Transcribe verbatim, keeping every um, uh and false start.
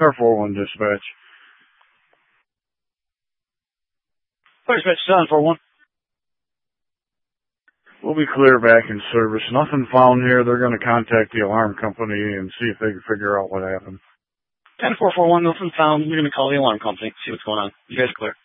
Car four one dispatch. Fire dispatch seven four one. We'll be clear back in service. Nothing found here. They're going to contact the alarm company and see if they can figure out what happened. ten four four one, nothing found. We're going to call the alarm company, see what's going on. You guys clear.